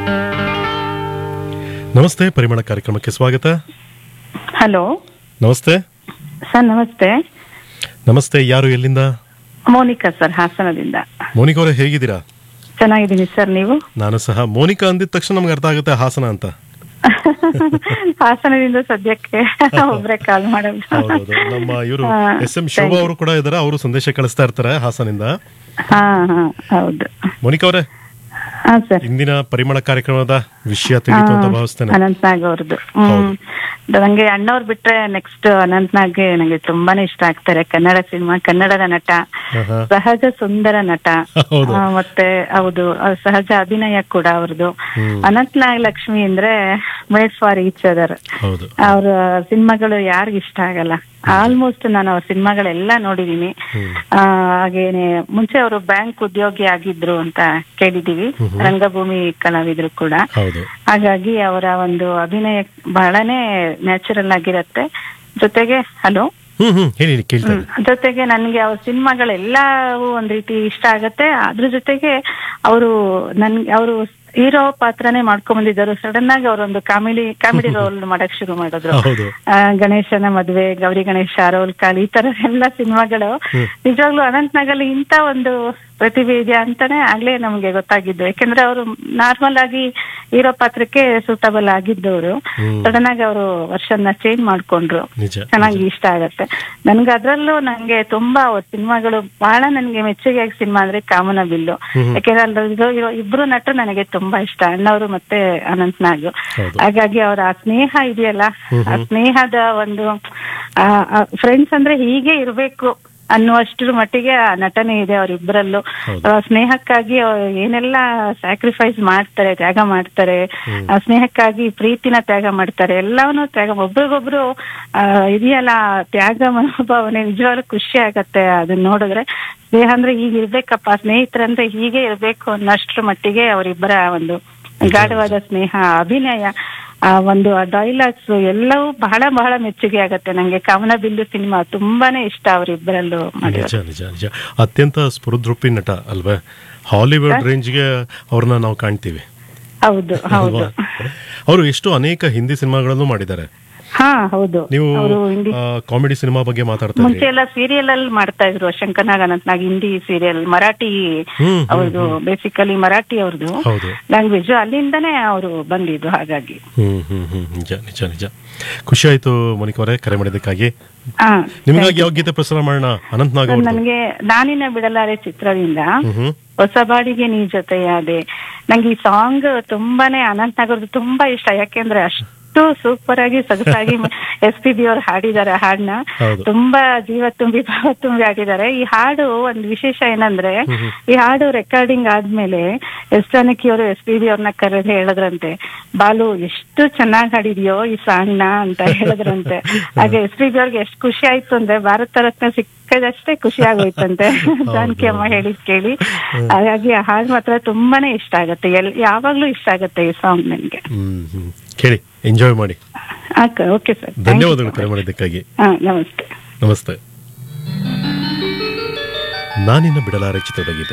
ನಮಸ್ತೆ, ಪರಿಮಳ ಕಾರ್ಯಕ್ರಮಕ್ಕೆ ಸ್ವಾಗತ. ಹಲೋ ನಮಸ್ತೆ. ಸರ್, ನಮಸ್ತೆ. ನಮಸ್ತೆ, ಯಾರು, ಎಲ್ಲಿಂದ? ಮೋನಿಕಾ ಸರ್, ಹಾಸನದಿಂದ. ಮೋನಿಕಾ ಅವರೇ, ಹೇಗಿದ್ದೀರಾ? ಚೆನ್ನಾಗಿದ್ದೀನಿ ಸರ್, ನೀವು? ನಾನು ಸಹ. ಮೋನಿಕಾ ಅಂದಿದ ತಕ್ಷಣ ನಮ್ಗೆ ಅರ್ಥ ಆಗುತ್ತೆ ಹಾಸನ ಅಂತ. ಹಾಸನದಿಂದ ಸದ್ಯಕ್ಕೆ ಒಬ್ರೆ ಕಾಲ್ ಮಾಡೋದು. ಹೌದೌದು, ನಮ್ಮ ಇವರು ಎಸ್.ಎಂ. ಶೋಭಾ ಅವರು ಕೂಡ ಇದ್ದಾರೆ, ಅವರು ಸಂದೇಶ ಕಳಿಸ್ತಾ ಇರ್ತಾರೆ ಹಾಸನಿಂದ. ಹಾ ಹೌದು. ಮೋನಿಕಾ ಅವರೇ, ಹಾ ಸರ್. ಇಂದಿನ ಪರಿಮಳ ಕಾರ್ಯಕ್ರಮದ ವಿಷಯ ತಿಳಿತು ಅಂತ ಭಾವಿಸ್ತೇನೆ. ಅನಂತ್ನಾಗ್ ಅವ್ರದ್ದು. ನಂಗೆ ಅಣ್ಣವ್ರು ಬಿಟ್ರೆ ನೆಕ್ಸ್ಟ್ ಅನಂತ್ನಾಗ್ ನಂಗೆ ತುಂಬಾನೇ ಇಷ್ಟ ಆಗ್ತಾರೆ. ಕನ್ನಡ ಸಿನಿಮಾ, ಕನ್ನಡದ ನಟ, ಸಹಜ ಸುಂದರ ನಟ. ಮತ್ತೆ ಹೌದು, ಸಹಜ ಅಭಿನಯ ಕೂಡ ಅವ್ರದ್ದು. ಅನಂತ್ನಾಗ್ ಲಕ್ಷ್ಮಿ ಅಂದ್ರೆ ಮೇಡ್ ಫಾರ್ ಈಚ್ ಅದರ್. ಅವ್ರ ಸಿನಿಮಾಗಳು ಯಾರಿಗ ಇಷ್ಟ ಆಗಲ್ಲ? ಆಲ್ಮೋಸ್ಟ್ ನಾನು ಅವ್ರ ಸಿನಿಮಾಗಳೆಲ್ಲ ನೋಡಿದೀನಿ. ಹಾಗೇನೆ ಮುಂಚೆ ಅವರು ಬ್ಯಾಂಕ್ ಉದ್ಯೋಗಿ ಆಗಿದ್ರು ಅಂತ ಕೇಳಿದೀವಿ, ರಂಗಭೂಮಿ ಕಲಾವಿದ್ರು ಕೂಡ. ಹಾಗಾಗಿ ಅವರ ಒಂದು ಅಭಿನಯ ಬಹಳನೇ ನ್ಯಾಚುರಲ್ ಆಗಿರತ್ತೆ. ಜೊತೆಗೆ ಜೊತೆಗೆ ನನ್ಗೆ ಅವ್ರ ಸಿನಿಮಾಗಳೆಲ್ಲವೂ ಒಂದ್ ರೀತಿ ಇಷ್ಟ ಆಗತ್ತೆ. ಅದ್ರ ಜೊತೆಗೆ ಅವರು ಹೀರೋ ಪಾತ್ರನೇ ಮಾಡ್ಕೊಂಡ್ ಬಂದಿದ್ದರು. ಸಡನ್ ಆಗಿ ಅವರೊಂದು ಕಾಮಿಡಿ ರೋಲ್ ಮಾಡಕ್ ಶುರು ಮಾಡಿದ್ರು. ಗಣೇಶನ ಮದ್ವೆ, ಗೌರಿ ಗಣೇಶ, ರೋಲ್ ಕಾಲ್, ಈ ತರ ಎಲ್ಲ ಸಿನಿಮಾಗಳು. ನಿಜವಾಗ್ಲೂ ಅನಂತ್ನಾಗಲ್ಲಿ ಇಂತ ಒಂದು ಪ್ರತಿಭೆ ಇದೆ ಅಂತಾನೆ ಆಗ್ಲೇ ನಮ್ಗೆ ಗೊತ್ತಾಗಿದ್ದು. ಯಾಕೆಂದ್ರೆ ಅವರು ನಾರ್ಮಲ್ ಆಗಿ ಹೀರೋ ಪಾತ್ರಕ್ಕೆ ಸೂಟಬಲ್ ಆಗಿದ್ದವರು. ಸಡನ್ ಆಗಿ ಅವರು ವರ್ಷನ ಚೇಂಜ್ ಮಾಡ್ಕೊಂಡ್ರು. ಚೆನ್ನಾಗಿ ಇಷ್ಟ ಆಗತ್ತೆ ನನ್ಗೆ. ಅದ್ರಲ್ಲೂ ನಂಗೆ ತುಂಬಾ ಸಿನಿಮಾಗಳು ಬಹಳ ನನ್ಗೆ ಮೆಚ್ಚುಗೆಯಾಗಿ ಸಿನಿಮಾ ಅಂದ್ರೆ ಕಾಮನ ಬಿಲ್ಲು. ಯಾಕೆಂದ್ರೆ ಅದ್ರದ್ದು ಇಬ್ರು ನಟರು ನನಗೆ ತುಂಬಾ ಇಷ್ಟ, ಅಣ್ಣವರು ಮತ್ತೆ ಅನಂತ್ನಾಗ್. ಹಾಗಾಗಿ ಅವರ ಆ ಸ್ನೇಹ ಇದೆಯಲ್ಲ, ಆ ಸ್ನೇಹದ ಒಂದು ಫ್ರೆಂಡ್ಸ್ ಅಂದ್ರೆ ಹೀಗೆ ಇರ್ಬೇಕು ಅನ್ನುವಷ್ಟರ ಮಟ್ಟಿಗೆ ಆ ನಟನೆ ಇದೆ ಅವರಿಬ್ಬರಲ್ಲೂ. ಸ್ನೇಹಕ್ಕಾಗಿ ಏನೆಲ್ಲ ಸ್ಯಾಕ್ರಿಫೈಸ್ ಮಾಡ್ತಾರೆ, ತ್ಯಾಗ ಮಾಡ್ತಾರೆ. ಆ ಸ್ನೇಹಕ್ಕಾಗಿ ಪ್ರೀತಿನ ತ್ಯಾಗ ಮಾಡ್ತಾರೆ, ಎಲ್ಲವನ್ನೂ ತ್ಯಾಗ. ಒಬ್ರಿಗೊಬ್ರು ಇದೆಯಲ್ಲ ತ್ಯಾಗ ಮನೋಭಾವನೆ, ನಿಜವಾಗ್ಲೂ ಖುಷಿ ಆಗತ್ತೆ ಅದನ್ನ ನೋಡಿದ್ರೆ. ಸ್ನೇಹ ಅಂದ್ರೆ ಹೀಗೆ ಇರ್ಬೇಕಪ್ಪ, ಸ್ನೇಹಿತರಂದ್ರೆ ಹೀಗೆ ಇರ್ಬೇಕು ಅನ್ನೋಷ್ಟ್ರ ಮಟ್ಟಿಗೆ ಅವರಿಬ್ಬರ ಒಂದು ಗಾಢವಾದ ಸ್ನೇಹ, ಅಭಿನಯ, ಒಂದು ಡೈಲಾಗ್ಸ್ ಎಲ್ಲವೂ ಬಹಳ ಬಹಳ ಮೆಚ್ಚುಗೆ ಆಗತ್ತೆ ನಂಗೆ. ಕಾಮನ ಬಿಲ್ಲು ಸಿನಿಮಾ ತುಂಬಾನೇ ಇಷ್ಟ ಅವರಿಬ್ಬರಲ್ಲೂ. ನಿಜ ನಿಜ ನಿಜ, ಅತ್ಯಂತ ಸ್ಫುರದ್ರೂಪಿ ನಟ ಅಲ್ವಾ? ಹಾಲಿವುಡ್ ರೇಂಜ್ಗೆ ಅವ್ರನ್ನ ನಾವು ಕಾಣ್ತೀವಿ. ಹೌದು ಹೌದು. ಅವರು ಎಷ್ಟು ಅನೇಕ ಹಿಂದಿ ಸಿನಿಮಾಗಳನ್ನು ಮಾಡಿದ್ದಾರೆ. ಹಾ ಹೌದು. ನೀವು ಕಾಮಿಡಿ ಸಿನಿಮಾ ಬಗ್ಗೆ ಮಾತಾಡ್ತಾ ಮುಂಚೆ ಎಲ್ಲ ಸೀರಿಯಲ್ ಅಲ್ಲಿ ಮಾಡ್ತಾ ಇದ್ರು. ಶಂಕರ್ನಾಗ್ ಅನಂತ್ನಾಗ್ ಹಿಂದಿ ಸೀರಿಯಲ್, ಮರಾಠಿ ಅವ್ರದ್ದು, ಬೇಸಿಕಲಿ ಮರಾಠಿ ಅವ್ರದ್ದು ಲ್ಯಾಂಗ್ವೇಜ್, ಅಲ್ಲಿಂದನೇ ಅವರು ಬಂದಿದ್ದು. ಹಾಗಾಗಿ ನಿಜ ನಿಜ ನಿಜ. ಖುಷಿ ಆಯ್ತು ಮೋನಿಕಾ ಅವರೇ, ಕರೆ ಮಾಡಿದ್ದಕ್ಕಾಗಿ. ನಿಮಗಾಗಿ ಯಾವ ಗೀತೆ ಪ್ರಸಾರ ಮಾಡೋಣ? ಅನಂತ್ನಾಗ್ ಅವರು ನನಗೆ ನಾನಿನ ಬಿಡಲಾರೆ ಚಿತ್ರದಿಂದ ಹೊಸ ಬಾಡಿಗೆ ನೀ ಜೊತೆಯಾದೆ. ನಂಗೆ ಈ ಸಾಂಗ್ ತುಂಬಾನೇ ಅನಂತ್ನಾಗ್ ಅವ್ರದ್ದು ತುಂಬಾ ಇಷ್ಟ. ಯಾಕೆಂದ್ರೆ ಅಷ್ಟು ಸೂಪರ್ ಆಗಿ ಸೊಗಸಾಗಿ SPB ಅವರು ಹಾಡಿದ್ದಾರೆ. ಹಾಡನ್ನ ತುಂಬಾ ಜೀವ ತುಂಬಿ ಭಾವ ತುಂಬಿ ಹಾಡಿದ್ದಾರೆ. ಈ ಹಾಡು ಒಂದು ವಿಶೇಷ ಏನಂದ್ರೆ, ಈ ಹಾಡು ರೆಕಾರ್ಡಿಂಗ್ ಆದ್ಮೇಲೆ ಎಸ್ ಜಾನಕಿ ಅವರು SPB ಅವ್ರನ್ನ ಕರೆದು ಹೇಳಿದ್ರಂತೆ, ಬಾಲು ಎಷ್ಟು ಚೆನ್ನಾಗಿ ಹಾಡಿದ್ಯೋ ಈ ಸಾಂಗ್ ನ ಅಂತ ಹೇಳಿದ್ರಂತೆ. ಹಾಗೆ SPB ಅವ್ರಿಗೆ ಎಷ್ಟು ಖುಷಿ ಆಯ್ತು ಅಂದ್ರೆ, ಭಾರತ ರತ್ನ ಸಿಕ್ಕದಷ್ಟೇ ಖುಷಿ ಆಗೋಯ್ತಂತೆ ಜಾನಕಿ ಅಮ್ಮ ಹೇಳಿದ್ ಕೇಳಿ. ಹಾಗಾಗಿ ಆ ಹಾಡು ಮಾತ್ರ ತುಂಬಾನೇ ಇಷ್ಟ ಆಗತ್ತೆ, ಯಾವಾಗ್ಲೂ ಇಷ್ಟ ಆಗತ್ತೆ ಈ ಸಾಂಗ್ ನನ್ಗೆ. ಕೇಳಿ, ಎಂಜಾಯ್ ಮಾಡಿ. ಓಕೆ ಸರ್, ಧನ್ಯವಾದಗಳು ಕರೆ ಮಾಡಿದ್ದಕ್ಕಾಗಿ. ನಮಸ್ತೆ. ನಮಸ್ತೆ. ನಾನಿನ್ನ ಬಿಡಲಾರೆ ಚಿತ್ರದ ಗೀತೆ.